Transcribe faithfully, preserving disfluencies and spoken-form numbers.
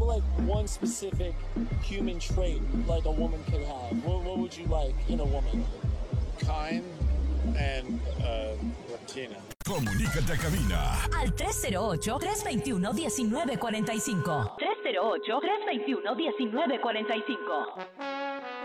like one specific human trait like a woman could have? What, what would you like in a woman? Kind and uh, Latina. Comunícate a cabina al tres cero ocho, tres dos uno, uno nueve cuatro cinco. tres cero ocho, tres dos uno, uno nueve cuatro cinco.